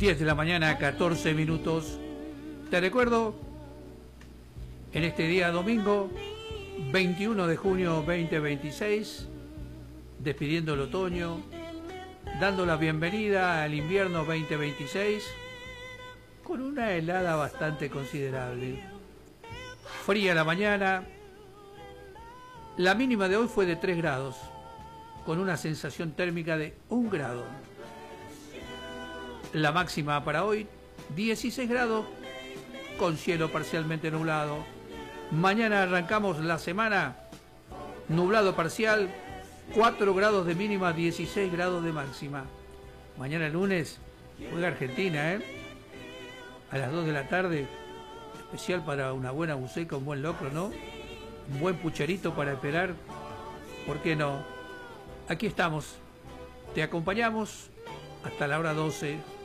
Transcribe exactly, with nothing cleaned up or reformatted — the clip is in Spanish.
diez de la mañana, catorce minutos. Te recuerdo, en este día domingo, veintiuno de junio dos mil veintiséis, despidiendo el otoño, dando la bienvenida al invierno dos mil veintiséis, con una helada bastante considerable. Fría la mañana, la mínima de hoy fue de tres grados, con una sensación térmica de un grado. La máxima para hoy, dieciséis grados, con cielo parcialmente nublado. Mañana arrancamos la semana, nublado parcial, cuatro grados de mínima, dieciséis grados de máxima. Mañana lunes juega Argentina, ¿eh? A las dos de la tarde, especial para una buena buceca, un buen locro, ¿no? Un buen pucherito para esperar, ¿por qué no? Aquí estamos, te acompañamos hasta la hora doce.